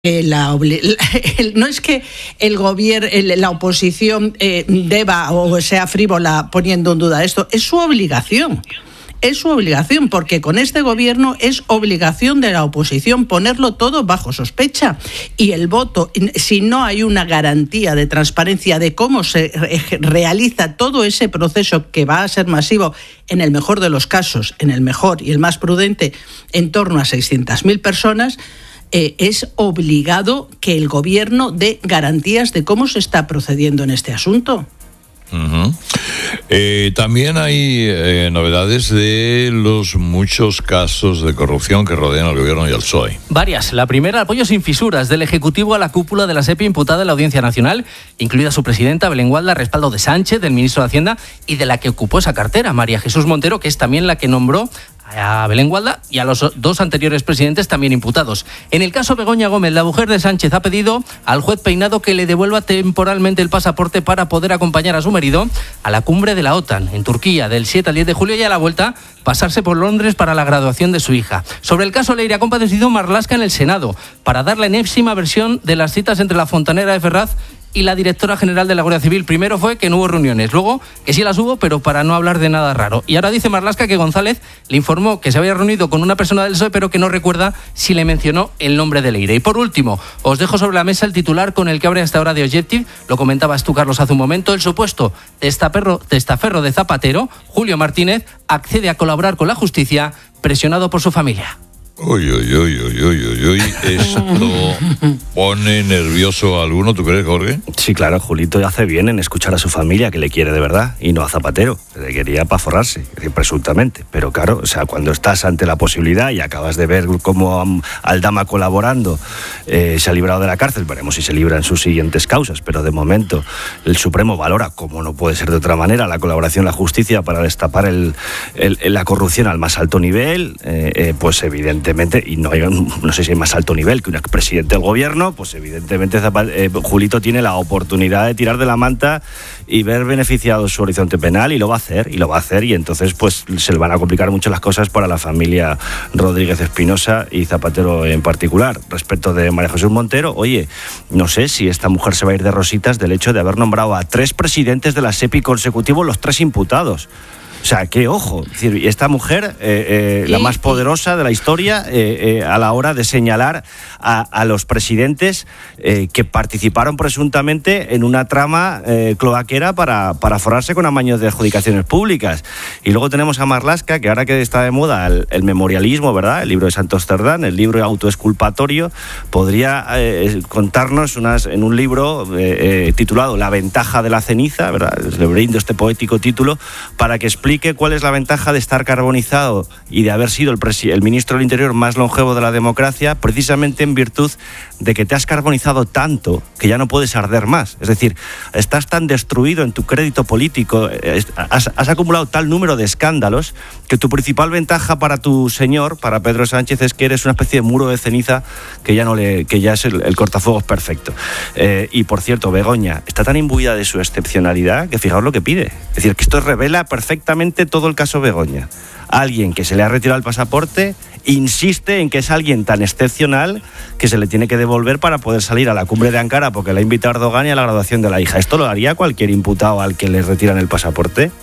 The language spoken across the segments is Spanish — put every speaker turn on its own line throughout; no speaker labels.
no es que el gobierno, la oposición deba o sea frívola poniendo en duda esto, es su obligación. Es su obligación, porque con este gobierno es obligación de la oposición ponerlo todo bajo sospecha. Y el voto, si no hay una garantía de transparencia de cómo se realiza todo ese proceso que va a ser masivo, en el mejor de los casos, en el mejor y el más prudente, en torno a 600.000 personas, es obligado que el gobierno dé garantías de cómo se está procediendo en este asunto.
Uh-huh. También hay novedades de los muchos casos de corrupción que rodean al gobierno y al PSOE.
Varias. La primera, apoyo sin fisuras del Ejecutivo a la cúpula de la SEPI imputada en la Audiencia Nacional, incluida su presidenta Belén Gualda, respaldo de Sánchez, del ministro de Hacienda y de la que ocupó esa cartera, María Jesús Montero, que es también la que nombró a Belén Gualda y a los dos anteriores presidentes también imputados. En el caso Begoña Gómez, la mujer de Sánchez ha pedido al juez Peinado que le devuelva temporalmente el pasaporte para poder acompañar a su marido a la cumbre de la OTAN en Turquía del 7 al 10 de julio y a la vuelta pasarse por Londres para la graduación de su hija. Sobre el caso Leire ha comparecido Marlaska en el Senado para dar la enésima versión de las citas entre la fontanera de Ferraz y la directora general de la Guardia Civil. Primero fue que no hubo reuniones, luego que sí las hubo, pero para no hablar de nada raro. Y ahora dice Marlaska que González le informó que se había reunido con una persona del PSOE, pero que no recuerda si le mencionó el nombre de Leire. Y por último, os dejo sobre la mesa el titular con el que abre hasta ahora de Objective, lo comentabas tú, Carlos, hace un momento, el supuesto testaferro de Zapatero, Julio Martínez, accede a colaborar con la justicia, presionado por su familia.
Uy, esto pone nervioso a alguno, ¿tú crees, Jorge?
Sí, claro, Julito hace bien en escuchar a su familia, que le quiere de verdad, y no a Zapatero, le quería para forrarse, presuntamente. Pero claro, o sea, cuando estás ante la posibilidad y acabas de ver cómo Aldama colaborando se ha librado de la cárcel, veremos si se libra en sus siguientes causas, pero de momento el Supremo valora, como no puede ser de otra manera, la colaboración de la justicia para destapar la corrupción al más alto nivel, pues evidentemente, y no sé si hay más alto nivel que un expresidente del gobierno, pues evidentemente Julito tiene la oportunidad de tirar de la manta y ver beneficiado su horizonte penal, y lo va a hacer, y entonces pues se le van a complicar mucho las cosas para la familia Rodríguez Espinosa y Zapatero en particular. Respecto de María Jesús Montero, oye, no sé si esta mujer se va a ir de rositas del hecho de haber nombrado a 3 presidentes de la SEPI consecutivos, los 3 imputados. O sea, qué ojo. Es decir, esta mujer, la más poderosa de la historia, a la hora de señalar a los presidentes que participaron presuntamente en una trama cloaquera para forrarse con amaños de adjudicaciones públicas. Y luego tenemos a Marlaska, que ahora que está de moda el memorialismo, ¿verdad? El libro de Santos Cerdán, el libro autoexculpatorio, podría contarnos en un libro titulado La ventaja de la ceniza, ¿verdad? Le brindo este poético título para que explique cuál es la ventaja de estar carbonizado y de haber sido el ministro del Interior más longevo de la democracia, precisamente en virtud de que te has carbonizado tanto que ya no puedes arder más. Es decir, estás tan destruido en tu crédito político, has acumulado tal número de escándalos que tu principal ventaja para tu señor, para Pedro Sánchez, es que eres una especie de muro de ceniza que ya es el cortafuegos perfecto. Y por cierto, Begoña está tan imbuida de su excepcionalidad que fijaos lo que pide. Es decir, que esto revela perfectamente todo el caso Begoña. Alguien que se le ha retirado el pasaporte insiste en que es alguien tan excepcional que se le tiene que devolver para poder salir a la cumbre de Ankara porque la ha invitado Erdogan y a la graduación de la hija. ¿Esto lo haría cualquier imputado al que le retiran el pasaporte?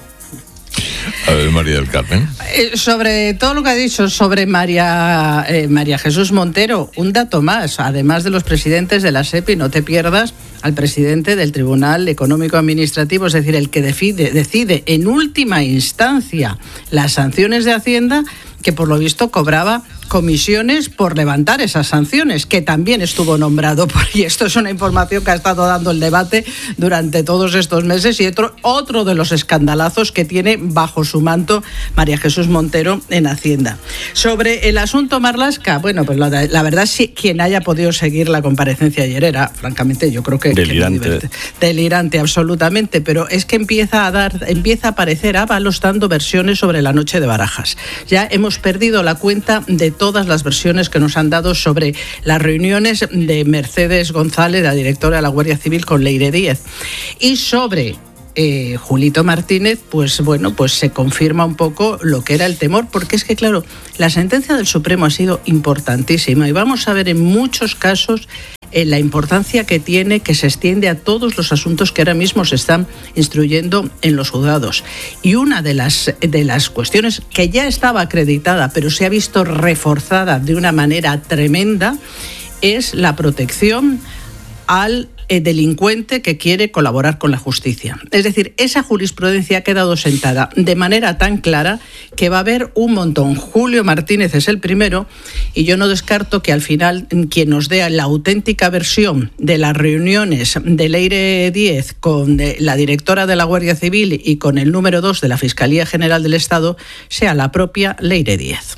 A ver, María del Carmen.
Sobre todo lo que ha dicho sobre María Jesús Montero, un dato más, además de los presidentes de la SEPI, no te pierdas al presidente del Tribunal Económico Administrativo, es decir, el que decide en última instancia las sanciones de Hacienda, que por lo visto cobraba comisiones por levantar esas sanciones, que también estuvo nombrado y esto es una información que ha estado dando el debate durante todos estos meses, y otro de los escandalazos que tiene bajo su manto María Jesús Montero en Hacienda. Sobre el asunto Marlaska, bueno, pues la verdad, si quien haya podido seguir la comparecencia ayer era, francamente, yo creo que delirante absolutamente, pero es que empieza a aparecer Ábalos dando versiones sobre la noche de Barajas. Ya hemos perdido la cuenta de todas las versiones que nos han dado sobre las reuniones de Mercedes González, la directora de la Guardia Civil, con Leire Díez, y sobre Julito Martínez, pues bueno, pues se confirma un poco lo que era el temor, porque es que claro, la sentencia del Supremo ha sido importantísima y vamos a ver en muchos casos la importancia que tiene, que se extiende a todos los asuntos que ahora mismo se están instruyendo en los juzgados. Y una de las cuestiones que ya estaba acreditada, pero se ha visto reforzada de una manera tremenda, es la protección al delincuente que quiere colaborar con la justicia. Es decir, esa jurisprudencia ha quedado sentada de manera tan clara que va a haber un montón. Julio Martínez es el primero y yo no descarto que al final quien nos dé la auténtica versión de las reuniones de Leire Díez con la directora de la Guardia Civil y con el número 2 de la Fiscalía General del Estado sea la propia Leire Díez.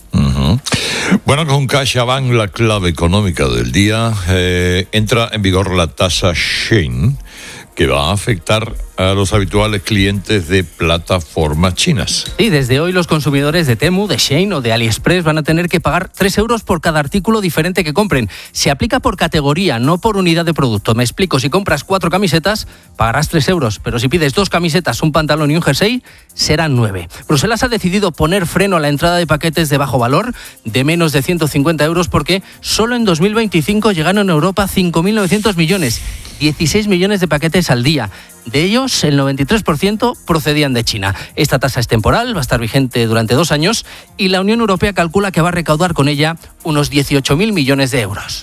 Bueno, con CaixaBank, la clave económica del día, entra en vigor la tasa Shein, que va a afectar a los habituales clientes de plataformas chinas.
Y desde hoy los consumidores de Temu, de Shein o de AliExpress van a tener que pagar 3 euros por cada artículo diferente que compren. Se aplica por categoría, no por unidad de producto. Me explico, si compras 4 camisetas, pagarás 3 euros, pero si pides 2 camisetas, un pantalón y un jersey, serán 9. Bruselas ha decidido poner freno a la entrada de paquetes de bajo valor, de menos de 150 euros, porque solo en 2025 llegaron a Europa 5.900 millones, 16 millones de paquetes al día. De ellos, el 93% procedían de China. Esta tasa es temporal, va a estar vigente durante 2 años y la Unión Europea calcula que va a recaudar con ella unos 18.000 millones de euros.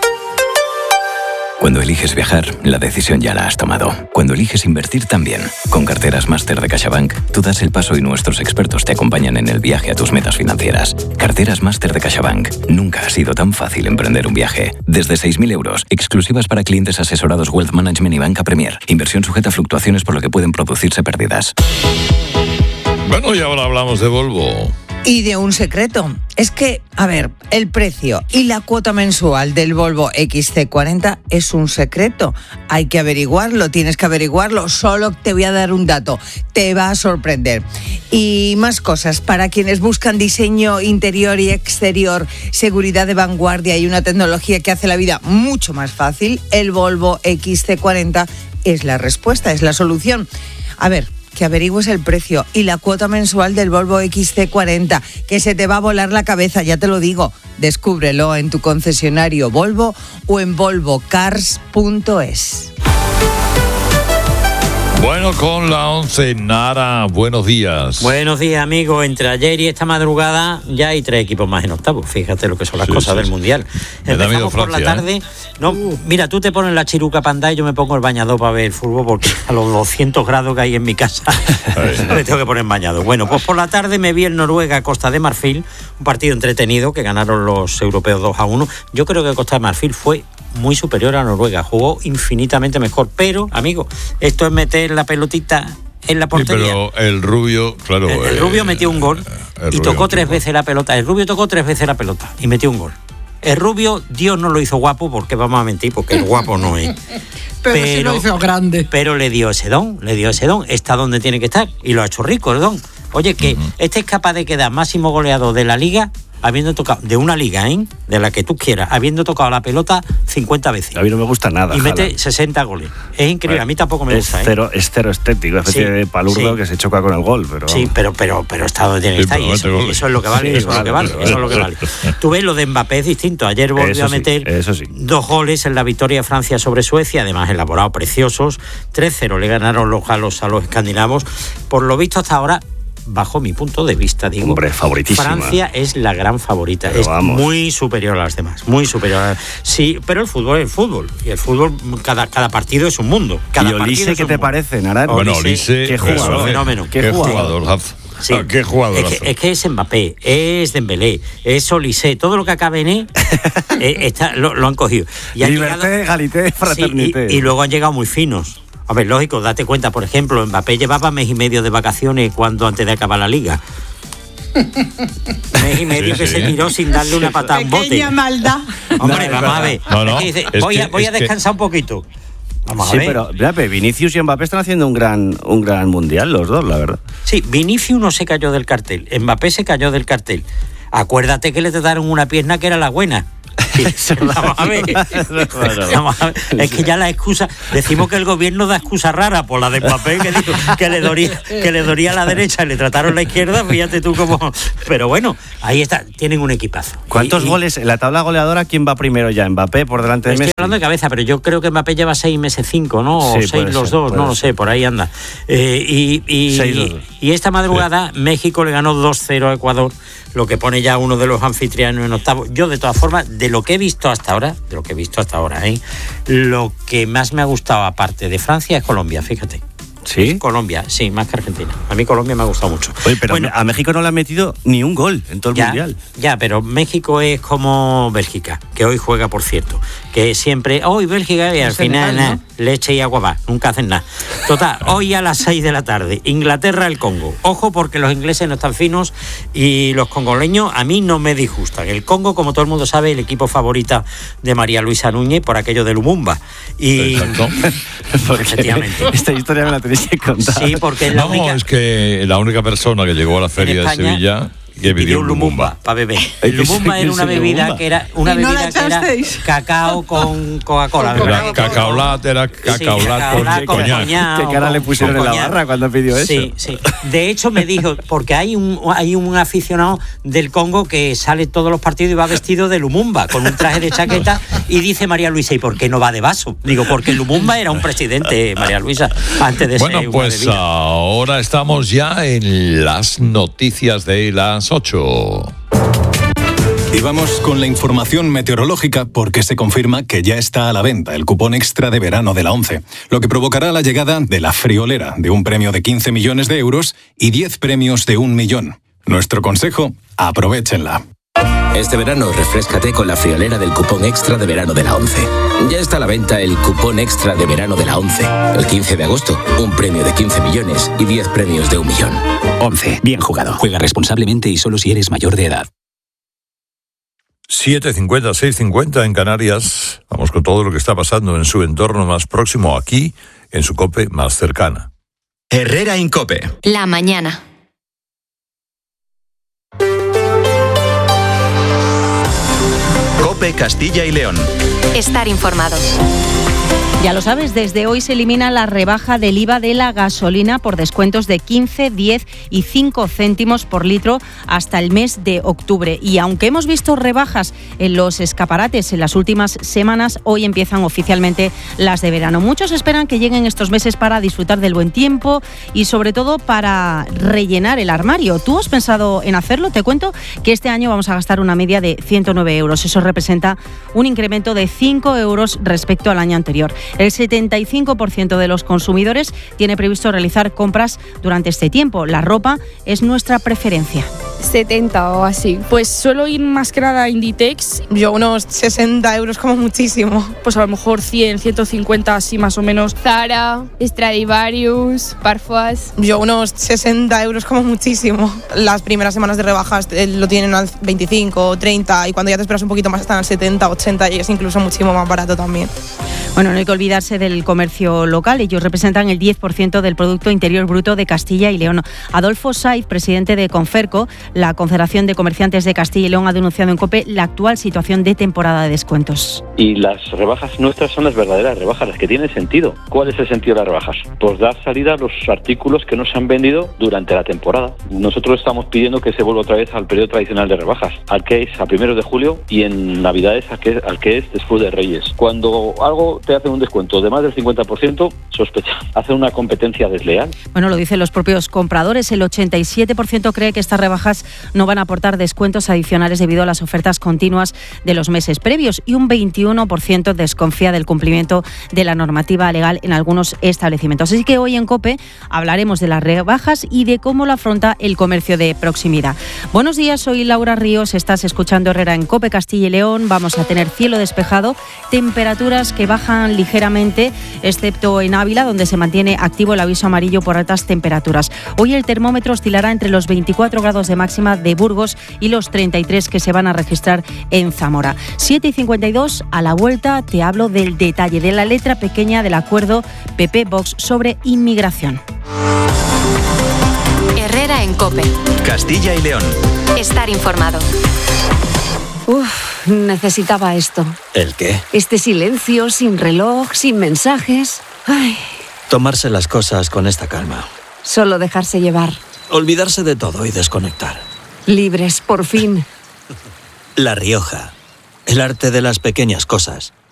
Cuando eliges viajar, la decisión ya la has tomado. Cuando eliges invertir también. Con Carteras Máster de CaixaBank, tú das el paso y nuestros expertos te acompañan en el viaje a tus metas financieras. Carteras Máster de CaixaBank. Nunca ha sido tan fácil emprender un viaje. Desde 6.000 euros, exclusivas para clientes asesorados Wealth Management y Banca Premier. Inversión sujeta a fluctuaciones por lo que pueden producirse pérdidas.
Bueno, y ahora hablamos de Volvo.
Y de un secreto. Es que, a ver, el precio y la cuota mensual del Volvo XC40 es un secreto. Hay que averiguarlo, tienes que averiguarlo. Solo te voy a dar un dato. Te va a sorprender. Y más cosas. Para quienes buscan diseño interior y exterior, seguridad de vanguardia y una tecnología que hace la vida mucho más fácil, el Volvo XC40 es la respuesta, es la solución. A ver, que averigües el precio y la cuota mensual del Volvo XC40, que se te va a volar la cabeza, ya te lo digo. Descúbrelo en tu concesionario Volvo o en volvocars.es.
Bueno, con la 11, Nara, buenos días.
Buenos días, amigos. Entre ayer y esta madrugada ya hay 3 equipos más en octavos. Fíjate lo que son las cosas del Mundial. Empezamos por la tarde. No, mira, tú te pones la chiruca panda y yo me pongo el bañador para ver el fútbol, porque a los 200 grados que hay en mi casa me tengo que poner bañador. Bueno, pues por la tarde me vi el Noruega-Costa de Marfil, un partido entretenido que ganaron los europeos 2-1. Yo creo que Costa de Marfil fue muy superior a Noruega, jugó infinitamente mejor, pero, amigo, esto es meter la pelotita en la portería.
Sí, pero el Rubio, claro.
El Rubio metió un gol y tocó 3 veces la pelota. El Rubio tocó 3 veces la pelota y metió un gol. El Rubio, Dios no lo hizo guapo, porque vamos a mentir, porque el guapo no es.
pero sí lo hizo grande.
Pero le dio ese don, está donde tiene que estar y lo ha hecho rico el don. Oye, que este es capaz de quedar máximo goleador de la liga, habiendo tocado, de una liga, de la que tú quieras, habiendo tocado la pelota 50 veces.
A mí no me gusta nada.
Y mete 60 goles. Es increíble, a mí tampoco me gusta.
Es cero estético, es especie de palurdo que se choca con el gol. Pero...
Sí, pero está donde tiene que estar, y eso es lo que vale, eso es lo que vale. Tú ves, lo de Mbappé es distinto. Ayer volvió a meter 2 goles en la victoria de Francia sobre Suecia, además elaborados, preciosos. 3-0 le ganaron los galos a los escandinavos. Por lo visto hasta ahora, bajo mi punto de vista, digo,
hombre, favoritísima.
Francia es la gran favorita, pero es muy superior a las demás, muy superior. Sí, pero el fútbol es el fútbol, y el fútbol, cada partido es un mundo.
¿Y Olise qué te parece, Nara?
Bueno, Olise,
qué jugador,
fenómeno.
Qué jugador.
Sí.
¿Qué jugador?
Es que es Mbappé, es Dembélé, es Olise, todo lo que acabe en lo han cogido. Y
Liberté, Galité, Fraternité.
Y luego han llegado muy finos. A ver, lógico, date cuenta, por ejemplo, Mbappé llevaba 1 mes y medio de vacaciones antes de acabar la liga. 1 mes y medio se tiró sin darle una patada a un bote.
Pequeña maldad.
Hombre, vamos a ver.
No,
dice, voy a descansar un poquito. Vamos a ver.
Pero Vinicius y Mbappé están haciendo un gran mundial, los dos, la verdad.
Sí, Vinicius no se cayó del cartel, Mbappé se cayó del cartel. Acuérdate que le trataron una pierna que era la buena. Vamos a ver. Es que ya la excusa, decimos que el gobierno da excusa rara por la de Mbappé, que le doría a la derecha y le trataron a la izquierda, fíjate tú cómo. Pero bueno, ahí está, tienen un equipazo.
¿Cuántos goles en la tabla goleadora? ¿Quién va primero ya? ¿Mbappé por delante de Messi?
Estoy hablando de cabeza, pero yo creo que Mbappé lleva 6 Messi 5, ¿no? O 6 los dos, no lo sé, por ahí anda. Y esta madrugada México le ganó 2-0 a Ecuador, lo que pone ya uno de los anfitriones en octavos. Yo, de todas formas, de lo que he visto hasta ahora, lo que más me ha gustado, aparte de Francia, es Colombia, fíjate.
¿Sí?
Colombia, sí, más que Argentina. A mí Colombia me ha gustado mucho.
Oye, pero bueno, a México no le ha metido ni un gol en todo el Mundial.
Ya, pero México es como Bélgica, que hoy juega, por cierto, que siempre, hoy Bélgica, y al final nada, leche y agua va, nunca hacen nada. Total, hoy a las 6 de la tarde, Inglaterra, el Congo. Ojo, porque los ingleses no están finos y los congoleños a mí no me disgustan. El Congo, como todo el mundo sabe, el equipo favorita de María Luisa Núñez por aquello de Lumumba. Y efectivamente.
Esta historia me la tenéis que contar.
Sí, porque
es que la única persona que llegó a la feria de Sevilla que pidió un Lumumba
para beber. El Lumumba era una bebida que era cacao con Coca-Cola.
Cacaolat era cacaolat con coñac.
¿Qué cara le pusieron en la barra cuando pidió eso?
Sí. De hecho me dijo, porque hay un aficionado del Congo que sale todos los partidos y va vestido de Lumumba, con un traje de chaqueta, y dice María Luisa, ¿y por qué no va de vaso? Digo, porque Lumumba era un presidente, María Luisa, antes de ser una bebida. Bueno, pues
ahora estamos ya en las noticias de las 8.
Y vamos con la información meteorológica porque se confirma que ya está a la venta el cupón extra de verano de la ONCE, lo que provocará la llegada de la friolera de un premio de 15 millones de euros y 10 premios de 1 millón. Nuestro consejo, aprovéchenla.
Este verano refréscate con la friolera del cupón extra de verano de la ONCE. Ya está a la venta el cupón extra de verano de la ONCE. El 15 de agosto, un premio de 15 millones y 10 premios de 1 millón.
ONCE, bien jugado. Juega responsablemente y solo si eres mayor de edad.
7:50, 6:50 en Canarias. Vamos con todo lo que está pasando en su entorno más próximo, aquí, en su COPE más cercana.
Herrera en COPE.
La mañana.
COPE Castilla y León.
Estar informado. Ya lo sabes, desde hoy se elimina la rebaja del IVA de la gasolina por descuentos de 15, 10 y 5 céntimos por litro hasta el mes de octubre. Y aunque hemos visto rebajas en los escaparates en las últimas semanas, hoy empiezan oficialmente las de verano. Muchos esperan que lleguen estos meses para disfrutar del buen tiempo y sobre todo para rellenar el armario. ¿Tú has pensado en hacerlo? Te cuento que este año vamos a gastar una media de 109 euros. Eso representa un incremento de 5 euros respecto al año anterior. El 75% de los consumidores tiene previsto realizar compras durante este tiempo. La ropa es nuestra preferencia.
70 o así. Pues suelo ir más que nada a Inditex.
Yo unos 60 euros como muchísimo.
Pues a lo mejor 100, 150 así más o menos.
Zara, Stradivarius, Parfums.
Yo unos 60 euros como muchísimo. Las primeras semanas de rebajas lo tienen al 25, 30 y cuando ya te esperas un poquito más están al 70, 80 y es incluso muchísimo más barato también.
Bueno, no hay que olvidarse del comercio local. Ellos representan el 10% del Producto Interior Bruto de Castilla y León. Adolfo Saiz, presidente de Conferco, la Confederación de Comerciantes de Castilla y León, ha denunciado en COPE la actual situación de temporada de descuentos.
Y las rebajas nuestras son las verdaderas rebajas, las que tienen sentido. ¿Cuál es el sentido de las rebajas? Pues dar salida a los artículos que no se han vendido durante la temporada. Nosotros estamos pidiendo que se vuelva otra vez al periodo tradicional de rebajas, al que es a 1 de julio y en Navidades al que es después de Reyes. Cuando algo te hace un descuento de más del 50%, sospecha, hace una competencia desleal.
Bueno, lo dicen los propios compradores. El 87% cree que estas rebajas no van a aportar descuentos adicionales debido a las ofertas continuas de los meses previos y un 21% desconfía del cumplimiento de la normativa legal en algunos establecimientos. Así que hoy en COPE hablaremos de las rebajas y de cómo lo afronta el comercio de proximidad. Buenos días, soy Laura Ríos, estás escuchando Herrera en COPE Castilla y León. Vamos a tener cielo despejado, temperaturas que bajan ligeramente, excepto en Ávila, donde se mantiene activo el aviso amarillo por altas temperaturas. Hoy el termómetro oscilará entre los 24 grados de máxima de Burgos y los 33 que se van a registrar en Zamora. 7:52, a la vuelta te hablo del detalle de la letra pequeña del acuerdo PP-Vox sobre inmigración. Herrera en COPE.
Castilla y León.
Estar informado.
necesitaba esto.
¿El qué?
Este silencio, sin reloj, sin mensajes. Ay.
Tomarse las cosas con esta calma.
Solo dejarse llevar.
Olvidarse de todo y desconectar.
Libres, por fin.
La Rioja. El arte de las pequeñas cosas.